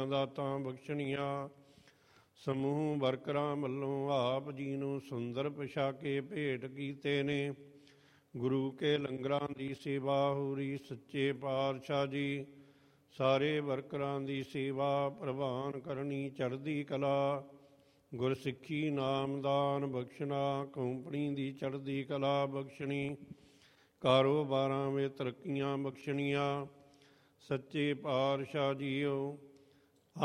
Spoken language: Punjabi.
ਦਾਤਾਂ ਬਖਸ਼ਣੀਆਂ। ਸਮੂਹ ਵਰਕਰਾਂ ਵੱਲੋਂ ਆਪ ਜੀ ਨੂੰ ਸੁੰਦਰ ਪੁਸ਼ਾਕੇ ਭੇਟ ਕੀਤੇ ਨੇ। ਗੁਰੂ ਕੇ ਲੰਗਰਾਂ ਦੀ ਸੇਵਾ ਹੋ ਰਹੀ। ਸੱਚੇ ਪਾਤਸ਼ਾਹ ਜੀ ਸਾਰੇ ਵਰਕਰਾਂ ਦੀ ਸੇਵਾ ਪ੍ਰਵਾਨ ਕਰਨੀ। ਚੜ੍ਹਦੀ ਕਲਾ ਗੁਰਸਿੱਖੀ ਨਾਮਦਾਨ ਬਖਸ਼ਣਾ। ਕੰਪਨੀ ਦੀ ਚੜ੍ਹਦੀ ਕਲਾ ਬਖਸ਼ਣੀ। ਕਾਰੋਬਾਰਾਂ ਵਿੱਚ ਤਰੱਕੀਆਂ ਬਖਸ਼ਣੀਆਂ। ਸੱਚੇ ਪਾਤਸ਼ਾਹ ਜੀਓ